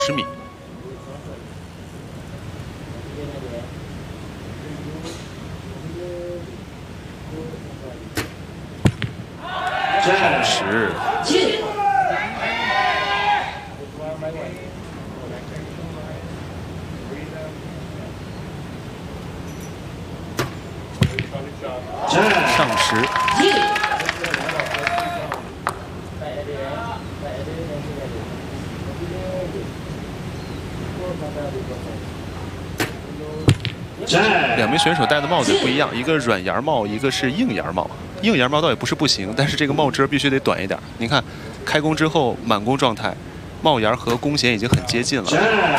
10米。好实。上实。 两名选手戴的帽子不一样，一个软檐帽，一个是硬檐帽。硬檐帽倒也不是不行，但是这个帽遮必须得短一点。你看，开弓之后满弓状态，帽檐和弓弦已经很接近了。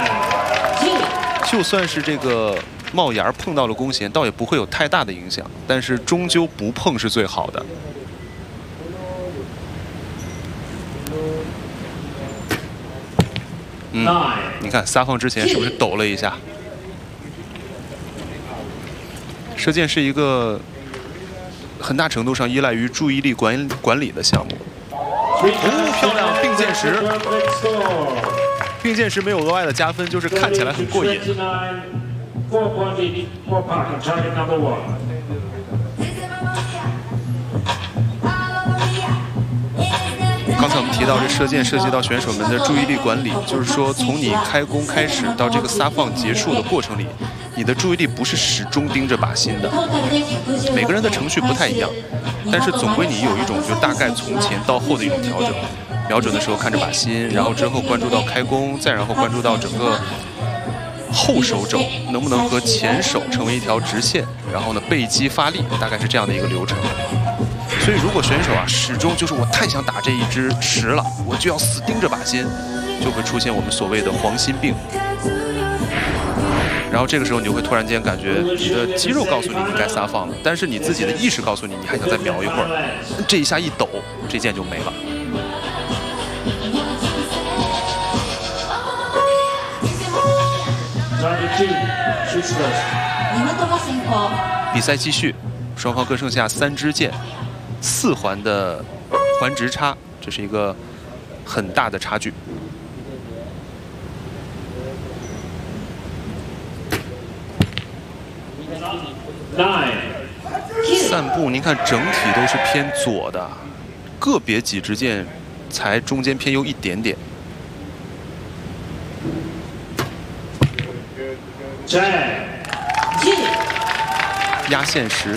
就算是这个帽檐碰到了弓弦，倒也不会有太大的影响，但是终究不碰是最好的。你看撒放之前是不是抖了一下？ 射箭是一个很大程度上依赖于注意力管理的项目。哦，漂亮，并箭时，并箭时没有额外的加分，就是看起来很过瘾。刚才我们提到，这射箭涉及到选手们的注意力管理，就是说，从你开弓开始到这个撒放结束的过程里，你的注意力不是始终盯着靶心的。每个人的程序不太一样，但是总归你有一种就大概从前到后的一种调整。瞄准的时候看着靶心，然后之后关注到开弓，再然后关注到整个后手肘能不能和前手成为一条直线，然后呢背击发力，大概是这样的一个流程。 所以，如果选手啊始终就是我太想打这一支实了，我就要死盯着靶心，就会出现我们所谓的黄心病。然后这个时候你就会突然间感觉你的肌肉告诉你你该撒放了，但是你自己的意识告诉你你还想再瞄一会儿，这一下一抖，这箭就没了。比赛继续，双方各剩下3支箭。 4环的环直差，这是一个很大的差距。散步，您看整体都是偏左的，个别几支箭才中间偏右一点点。压线时。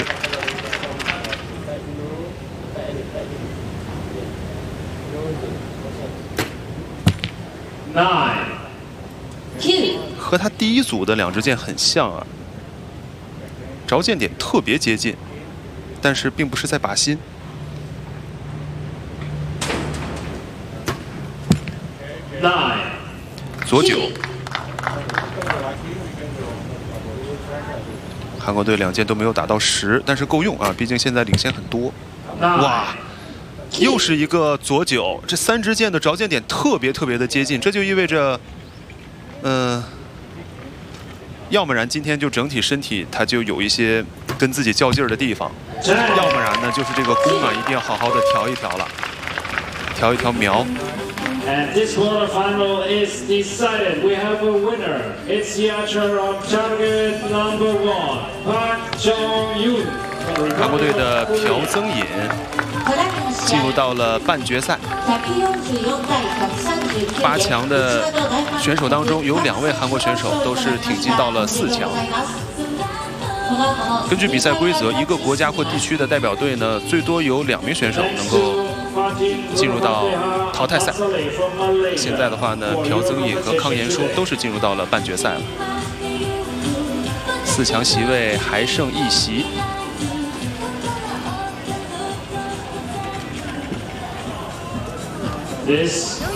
和他第一组的2支箭很像啊，着箭点特别接近，但是并不是在靶心。左9，韩国队2箭都没有打到10，但是够用啊，毕竟现在领先很多。哇！ 又是一个左9，这3支箭的着箭点特别的接近，这就意味着，要不然今天就整体身体它就有一些跟自己较劲儿的地方，要不然呢就是这个弓啊一定要好好的调一调了，调一调瞄。 And this quarterfinal is decided. We have a winner. It's the archer of target number 1, Park Jong-yoon. 韩国队的朴增尹进入到了半决赛。8强的选手当中，有2位韩国选手都是挺进到了4强。根据比赛规则，一个国家或地区的代表队呢，最多有2名选手能够进入到淘汰赛。现在的话呢，朴增尹和康延书都是进入到了半决赛了。4强席位还剩1席。 This